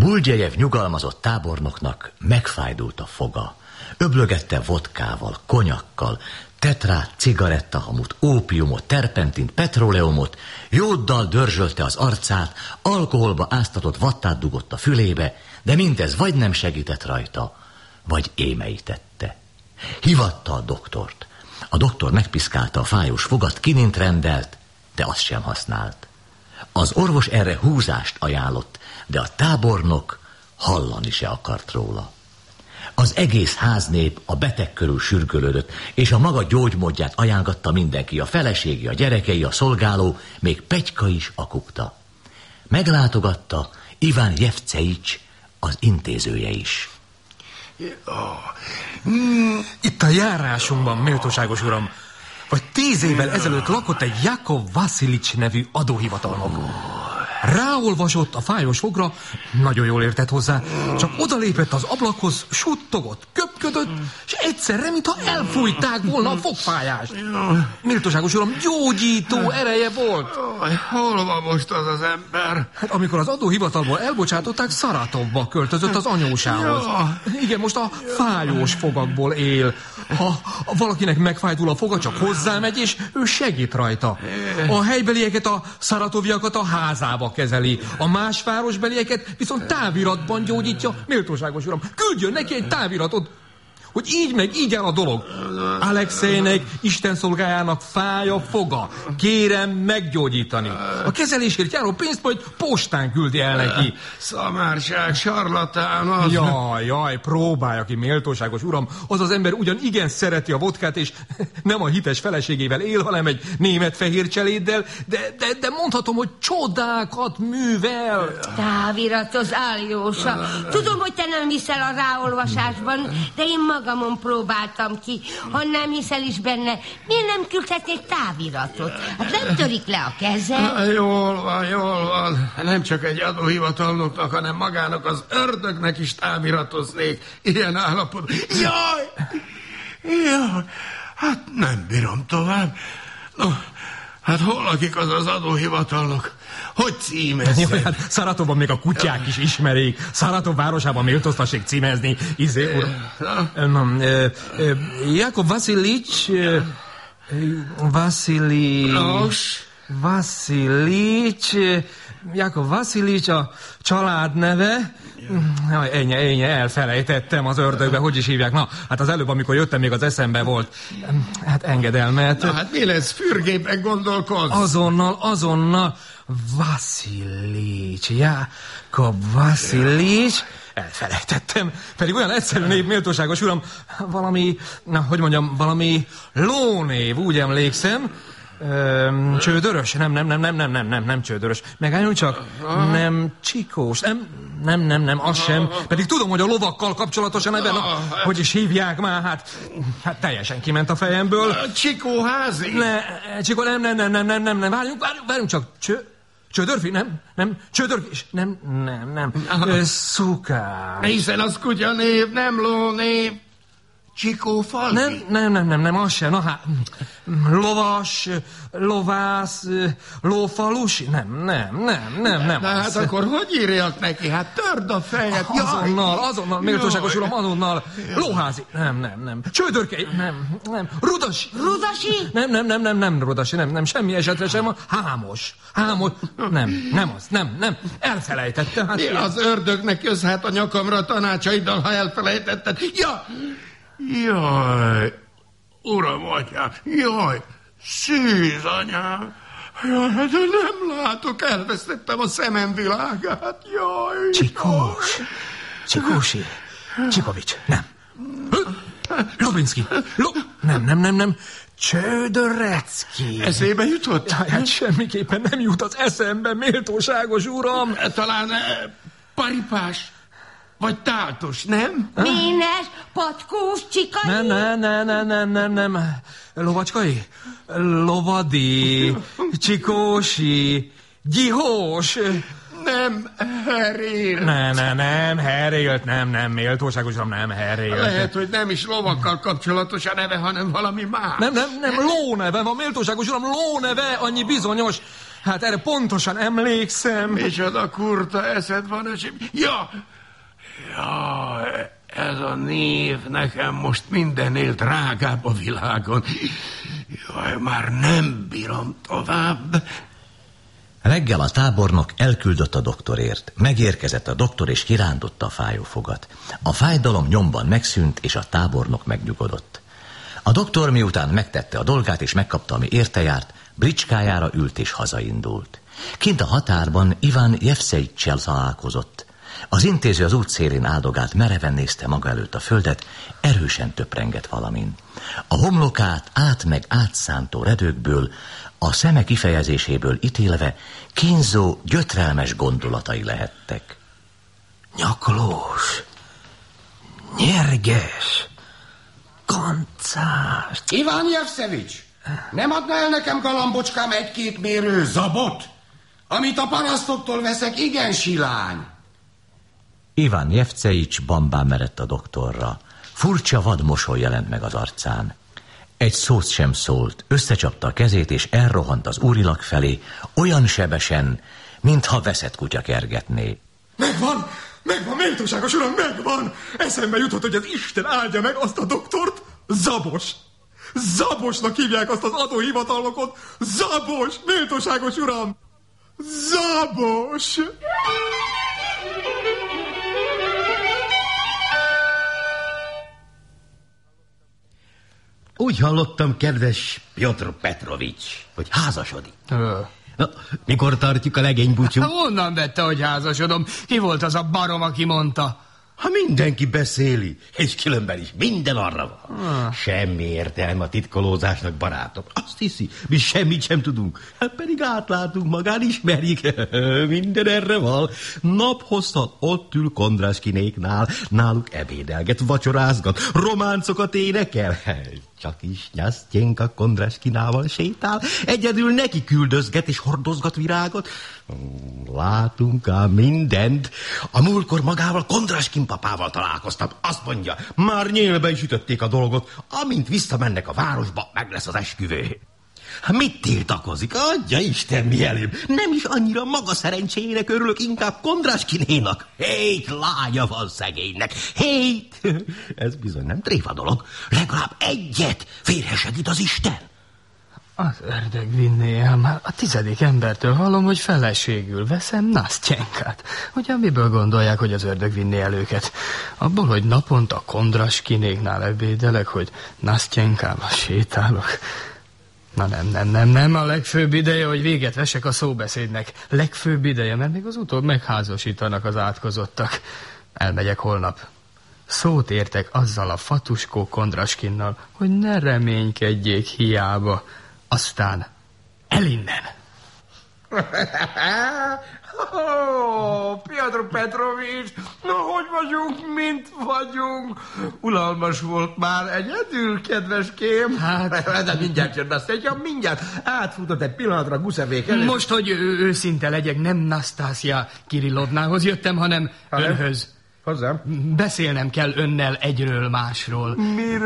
Buldjejev nyugalmazott tábornoknak megfájdult a foga. Öblögette vodkával, konyakkal, tetrát, cigarettahamut, ópiumot, terpentint, petróleumot, jóddal dörzsölte az arcát, alkoholba áztatott vattát dugott a fülébe, de mindez vagy nem segített rajta, vagy émeítette. Hivatta a doktort. A doktor megpiszkálta a fájós fogat, kinint rendelt, de azt sem használt. Az orvos erre húzást ajánlott, de a tábornok hallani se akart róla. Az egész háznép a beteg körül sürgölődött, és a maga gyógymódját ajánlgatta mindenki, a feleségi, a gyerekei, a szolgáló, még Petyka is akukta. Meglátogatta Iván Jevcejics, az intézője is. Itt a járásunkban, méltóságos uram, vagy 10 évvel ezelőtt lakott egy Jakov Vasilics nevű adóhivatalnok. Ráolvasott a fájós fogra, nagyon jól értett hozzá, csak odalépett az ablakhoz, suttogott, köpködött, és egyszerre, mintha elfújták volna a fogfájást. Méltóságos uram, gyógyító ereje volt. Hol van most az ember? Hát amikor az adóhivatalból elbocsátották, Szaratovba költözött az anyósához. Igen, most a fájós fogakból él. Ha valakinek megfájdul a foga, csak hozzámegy, és ő segít rajta. A helybelieket, a szaratovjakat a házába kezeli. A más városbelieket viszont táviratban gyógyítja. Méltóságos uram, küldjön neki egy táviratot, hogy így meg így áll a dolog. Alexejnek, Isten szolgájának fáj a foga. Kérem meggyógyítani. A kezelésért járó pénzt majd postán küldi el neki. Szamárság, sarlatán az. Jaj, próbálja ki, méltóságos uram. Az az ember ugyan igen szereti a vodkát, és nem a hites feleségével él, hanem egy német fehér cseléddel, de mondhatom, hogy csodákat művel. Táviratoz, Áljósa. Tudom, hogy te nem hiszel a ráolvasásban, de én magamon próbáltam ki. Ha nem hiszel is benne, miért nem küldhetnék táviratot? Hát nem törik le a keze. Jól van. Nem csak egy adóhivatalnoknak, hanem magának az ördögnek is táviratoznék ilyen állapot. Jaj! Hát nem bírom tovább. No, hát hol lakik az adóhivatalnok? Hogy címezzem? Hát Szaratovban még a kutyák is ismerik. Szaratov városában méltóztassék címezni. Jakov Vasilics... Jakov Vasilics a családneve. Ennyi, elfelejtettem az ördögbe, hogy is hívják. Na, hát az előbb, amikor jöttem, még az eszembe volt. Hát engedelmet. Na, hát mi lesz, fürgépen gondolkodsz? Azonnal. Vasilics, Jakov Vasilics. Elfelejtettem, pedig olyan egyszerű név, méltóságos uram, valami lónév, úgy emlékszem. Csődörös? Nem csődörös. Megálljunk csak. Nem Csikós. Nem, az sem. Pedig tudom, hogy a lovakkal kapcsolatos a neve. Hogy is hívják már? Hát teljesen kiment a fejemből. Csikóházi? Csikó, nem. Várjunk csak. Csődörfi? Nem. Csődörfi? Nem. Szukás. Hiszen az kutya név, nem lónév. Csikófalvi? Nem, az sem. Na hát, lovas, lovász, lófalusi? Nem. Hát akkor hogy írjak neki? Hát törd a fejet. Azonnal, méltóságos uram, azonnal. Lóházi? Nem. Csődörkei? Nem. Rudasi? Nem, Rudasi, nem, semmi esetre sem. Hámos. Nem. Elfelejtette. Hát az ördögnek jössz hát a nyakamra tanácsaiddal, ha elfelejtetted. Jaj, uram, atyám, jaj, szűz anyám, jaj, de nem látok, elvesztettem a szemem világát, jaj. Csikósi, Csikovics, nem. Lobinski, nem. Csődörecki. Eszébe jutott? Hát semmiképpen nem jut az eszembe, méltóságos uram. Talán paripás. Vagy tátos, nem? Ménes, patkós, csikai? Nem. Lovacskai? Lovadi, Csikósi, Gyihós. Nem, Herél. Nem, Herélt, nem, méltóságos uram, nem Herélt. Lehet, hogy nem is lovakkal kapcsolatos a neve, hanem valami más. Nem, lóneve van, méltóságos uram, lóneve, annyi bizonyos. Hát erre pontosan emlékszem. Micsoda kurta eszed van, öcsém. Ja, ez a név nekem most mindennél drágább a világon. Jaj, már nem bírom tovább. Reggel a tábornok elküldött a doktorért. Megérkezett a doktor, és kirántotta a fájófogat. A fájdalom nyomban megszűnt, és a tábornok megnyugodott. A doktor miután megtette a dolgát, és megkapta, ami érte járt, bricskájára ült és hazaindult. Kint a határban Ivan Jevszejicsel találkozott. Az intéző az út szélén áldogált, mereven nézte maga előtt a földet, erősen töprengett valamin. A homlokát meg átszántó redőkből, a szeme kifejezéséből ítélve kínzó, gyötrelmes gondolatai lehettek. Nyaklós, nyerges, kancás. Iván Jevszevics, nem adna el nekem galambocskám egy-két mérő zabot, amit a parasztoktól veszek, igen silány. Ivan Jevszejics bambán merett a doktorra. Furcsa vad mosoly jelent meg az arcán. Egy szót sem szólt, összecsapta a kezét, és elrohant az úrilag felé, olyan sebesen, mintha veszett kutya kergetné. Megvan, méltóságos uram, megvan! Eszembe jutott, hogy az Isten áldja meg azt a doktort. Zabosnak hívják azt az adóhivatalnokot. Zabos, méltóságos uram! Zabos! Úgy hallottam, kedves Piotr Petrovics, hogy házasodik. Na, mikor tartjuk a legénybúcsút? Honnan vette, hogy házasodom? Ki volt az a barom, aki mondta? Ha mindenki beszéli, és különben is minden arra van. Semmi értelme a titkolózásnak, barátom. Azt hiszi, mi semmit sem tudunk. Hát pedig átlátunk magán, ismerjük. Minden erre van. Naphosszat ott ül Kondraskinéknál, náluk ebédelget, vacsorázgat, románcokat énekel. Csak is Nyasztyenka Kondraskinával sétál, egyedül neki küldözget és hordozgat virágot. Látunk ám mindent. A múltkor magával Kondraskin papával találkoztam. Azt mondja, már nyélbe is ütötték a dolgot. Amint visszamennek a városba, meg lesz az esküvő. Mit tiltakozik? Adja Isten, mielőbb. Nem is annyira maga szerencséjének örülök, inkább Kondraskinénak. 7 lánya van szegénynek. 7! Ez bizony nem tréfa dolog. Legalább egyet férhessek itt az Isten. Az ördög vinné el, már a 10. embertől hallom, hogy feleségül veszem Nasztyenkát. Ugyan miből gondolják, hogy az ördög vinné el őket? Abból, hogy naponta Kondraskinéknál ebédelek, hogy Nasztyenkával sétálok. Na nem, a legfőbb ideje, hogy véget vessek a szóbeszédnek. Legfőbb ideje, mert még az utóbb megházasítanak az átkozottak. Elmegyek holnap. Szót értek azzal a fatuskó Kondraskinnal, hogy ne reménykedjék hiába. Aztán el innen. Piotr Petrovics, na hogy vagyunk, mint vagyunk? Unalmas volt már egyedül, kedveském. De mindjárt jön Nasztyenka, mindjárt átfutott egy pillanatra Guszevék elé. Most, hogy őszinte legyek, nem Nasztászia Kirillovnához jöttem, hanem önhöz. Hozzám? Beszélnem kell önnel egyről másról.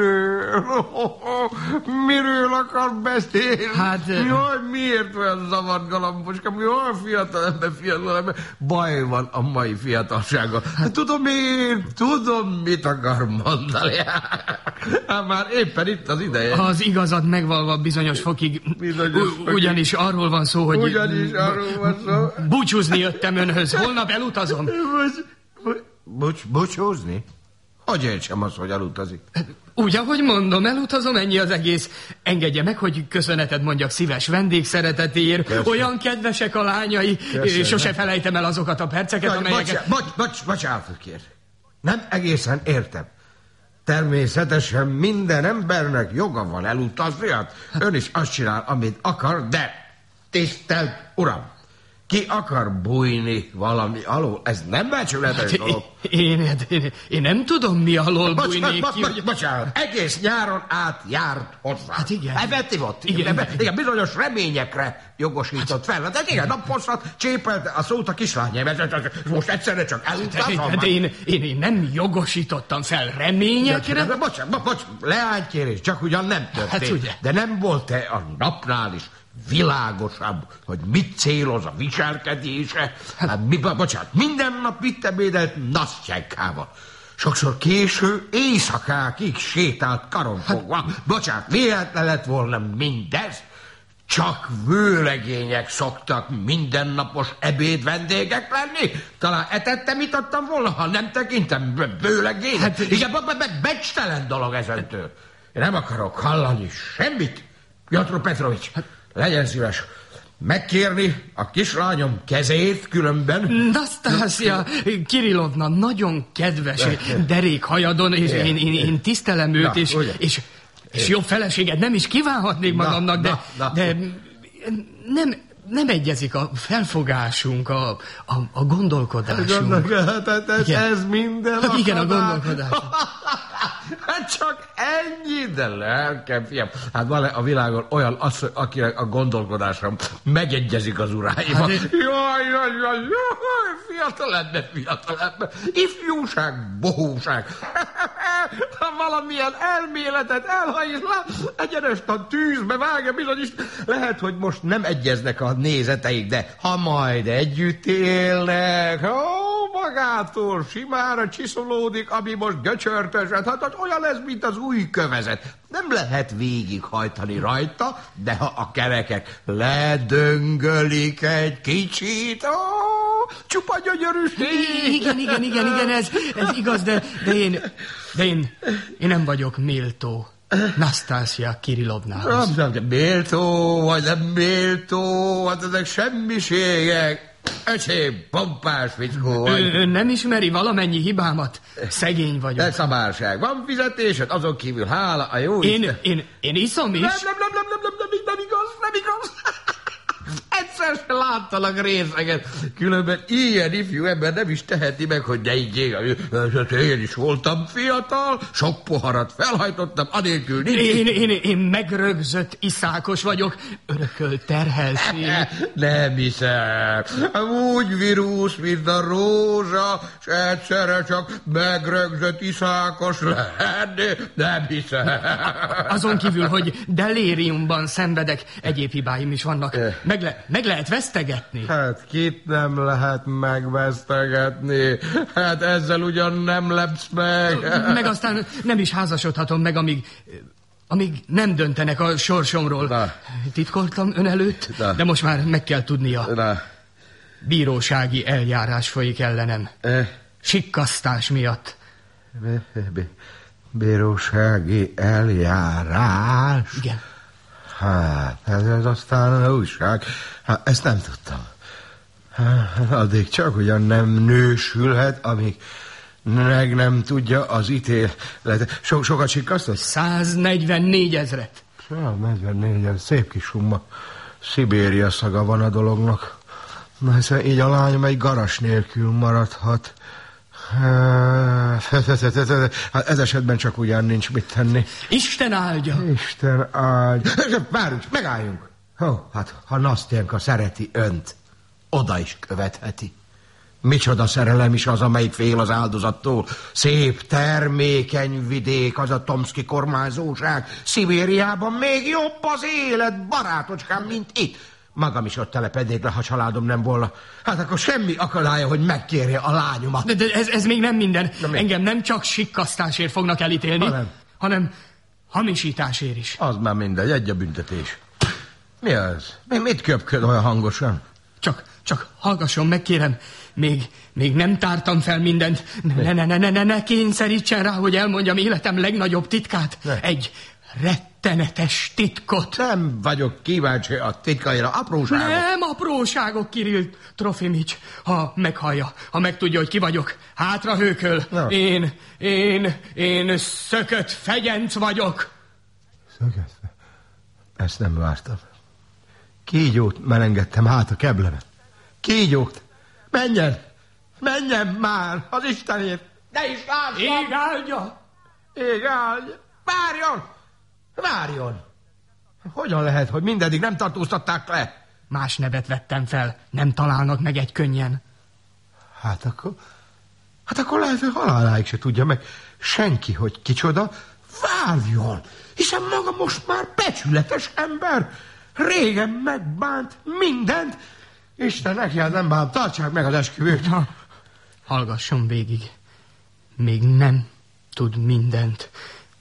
Miről akar beszélni? Hát... Jaj, miért olyan zavart galambocskám? Jaj, fiatal ember. Baj van a mai fiatalsággal. Hát, tudom, mit akar mondani. Hát már éppen itt az ideje. Az igazat megvalva bizonyos fokig. Ugyanis arról van szó, hogy... Búcsúzni jöttem önhöz. Holnap elutazom. Búcsúzni? Hogy értsem azt, hogy elutazik? Úgy, ahogy mondom, elutazom, ennyi az egész. Engedje meg, hogy köszönetet mondjak szíves vendégszeretetéért. Köszön. Olyan kedvesek a lányai, sose felejtem el azokat a perceket, amelyeket... Bocsánat, kér. Nem egészen értem. Természetesen minden embernek joga van elutazni, hát ön is azt csinál, amit akar, de tisztelt Uram! Ki akar bújni valami alól? Ez nem becsületes dolog. Én nem tudom, mi alól bújnék ki. Bocsánat, egész nyáron át járt hozzá. Hát igen. Igen, bizonyos reményekre jogosított fel. Hát igen, naposzat csépelte a szót a kislányáért. Most egyszerre csak elutazom. De én nem jogosítottam fel reményekre. Bocsánat, leánykérés, csak ugyan nem történt. Hát ugye. De nem volt-e a napnál is világosabb, hogy mit céloz a viselkedése. Hát, bocsánat, minden nap mit ebédelt Nasztyenkával. Sokszor késő éjszakákig sétált karonfogva. Bocsánat, véletlen lett volna mindez. Csak vőlegények szoktak mindennapos ebédvendégek lenni. Talán etettem, itattam volna, ha nem tekintem vőlegények. Hát, igen, becstelen dolog ezentől. Én nem akarok hallani semmit. Piotr Petrovics, legyen szíves megkérni a kislányom kezét, különben... Nasztászia Kirillovna nagyon kedves, derék hajadon, és én tisztelem őt, és jobb feleséget nem is kívánhatnék magamnak, de nem egyezik a felfogásunk, a gondolkodásunk. Ez minden hát igen, a gondolkodásunk. Hát csak ennyi, de lelkem, fiam. Hát van a világon olyan, akinek a gondolkodásra megegyezik az uráival. Hát, jaj, fiatal ember. Ifjúság, bohóság. Ha valamilyen elméletet elhajlál, egyenest a tűzbe vágja, bizony is. Lehet, hogy most nem egyeznek a nézeteik, de ha majd együtt élnek, magától simára csiszolódik, ami most göcsörtösed, hát olyan lesz, mint az új kövezet. Nem lehet végighajtani rajta, de ha a kerekek ledöngölik egy kicsit, csupa gyönyörűség. Igen, ez igaz, de én nem vagyok méltó Nasztászia Kirillovnához. Méltó, vagy nem méltó, hát ezek semmiségek. Öcsém, pompás fickó vagy. Ön nem ismeri valamennyi hibámat? Szegény vagyok. De szabárság. Van fizetésed, azon kívül hála a jó Isten. Én iszom is. Nem igaz. Egyszer se láttalak részeget. Különben ilyen ifjú ember nem is teheti meg, hogy ne iggyék. Én is voltam fiatal, sok poharat felhajtottam, anélkül nincs. Én megrögzött iszákos vagyok, örökölt terhelség. Nem hiszem. Úgy vírus, mint a rózsa, s egyszerre csak megrögzött iszákos lenni. Nem hiszem. Azon kívül, hogy delíriumban szenvedek, egyéb hibáim is vannak. Meg lehet vesztegetni. Hát kit nem lehet megvesztegetni? Hát ezzel ugyan nem lepsz meg. Meg aztán nem is házasodhatom meg, amíg nem döntenek a sorsomról. Na. Titkoltam ön előtt, de most már meg kell tudnia. Bírósági eljárás folyik ellenem. Sikkasztás miatt. Bírósági eljárás? Igen. Hát, ez aztán a újság. Hát, ezt nem tudtam. Hát, addig csak ugyan nem nősülhet, amíg meg nem tudja az ítélet. Sokat sikkasztott? 144 000. 144 000, szép kis summa. Szibéria szaga van a dolognak. Na, hiszen így a lányom egy garas nélkül maradhat. Hát ez esetben csak ugyan nincs mit tenni. Isten áldja! Isten áldja! Várjunk, megálljunk! Hát, ha Nasztyenka szereti önt, oda is követheti. Micsoda szerelem is az, amelyik fél az áldozattól. Szép, termékeny vidék, az a Tomszki kormányzóság. Szibériában még jobb az élet, barátocskám, mint itt. Magam is ott telepednék le, ha családom nem volna. Hát akkor semmi akadálya, hogy megkérje a lányomat. De ez még nem minden. Engem nem csak sikkasztásért fognak elítélni, hanem hamisításért is. Az már mindegy, egy a büntetés. Mi az? Mit köpköd olyan hangosan? Csak hallgasson meg, kérem. Még nem tártam fel mindent. Ne kényszerítsen rá, hogy elmondjam életem legnagyobb titkát. Egy rettenetes titkot. Nem vagyok kíváncsi a titkaira, apróságok. Nem apróságok, Kirill Trofimics. Ha meghallja, ha megtudja, hogy ki vagyok, hátra hőköl. No. Én szökött fegyenc vagyok. Szökött? Ezt nem vártam. Kígyót melengedtem hát a keblemet. Kígyót. Menjen már, az Istenért. Ne is lássam. Ég áldja. Ég áldja. Várjon. Hogyan lehet, hogy mindeddig nem tartóztatták le? Más nevet vettem fel. Nem találnak meg egy könnyen. Hát akkor lehet, hogy haláláig se tudja meg senki, hogy kicsoda. Várjon, hiszen maga most már becsületes ember. Régen megbánt mindent. Isten neki, nem bánt, tartsák meg az esküvőt. Hallgasson végig. Még nem tud mindent.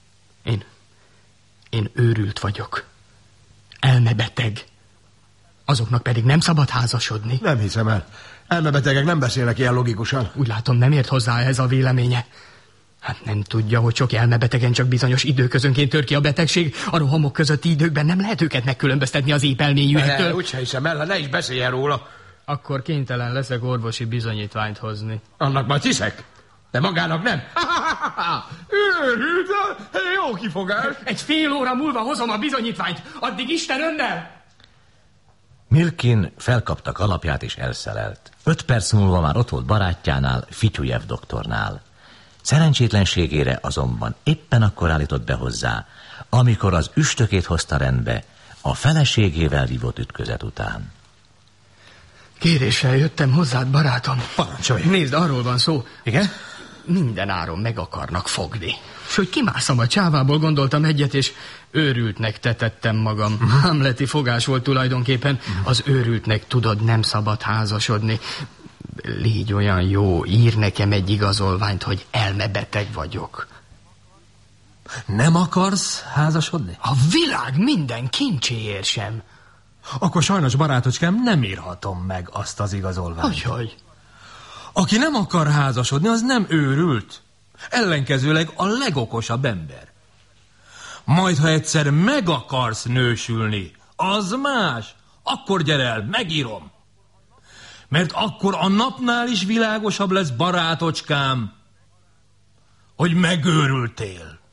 Én őrült vagyok. Elmebeteg. Azoknak pedig nem szabad házasodni. Nem hiszem el. Elmebetegek nem beszélnek ilyen logikusan. Úgy látom, nem ért hozzá ehhez a véleménye. Hát nem tudja, hogy sok elmebetegen csak bizonyos időközönként tör ki a betegség. A rohamok közötti időkben nem lehet őket megkülönböztetni az épp elmélyűektől. Úgyse hiszem el, ne is beszéljen róla. Akkor kénytelen leszek orvosi bizonyítványt hozni. Annak majd hiszek, de magának nem. Őrült, jó kifogás. Egy fél óra múlva hozom a bizonyítványt. Addig Isten önnel! Milkin felkapta kalapját és elszelelt. 5 perc múlva már ott volt barátjánál, Fityujev doktornál. Szerencsétlenségére azonban éppen akkor állított be hozzá, amikor az üstökét hozta rendbe a feleségével vívott ütközet után. Kéréssel jöttem hozzád, barátom. Parancsolj. Nézd, arról van szó. Igen? Minden áron meg akarnak fogni. És hogy kimászom a csávából, gondoltam egyet, és őrültnek tetettem magam. Hamleti fogás volt tulajdonképpen. Az őrültnek, tudod, nem szabad házasodni. Légy olyan jó, ír nekem egy igazolványt, hogy elmebeteg vagyok. Nem akarsz házasodni? A világ minden kincséért sem. Akkor sajnos, barátocskám, nem írhatom meg azt az igazolványt. Hogy? Aki nem akar házasodni, az nem őrült. Ellenkezőleg a legokosabb ember. Majd, ha egyszer meg akarsz nősülni, az más. Akkor gyere el, megírom. Mert akkor a napnál is világosabb lesz, barátocskám, hogy megőrültél.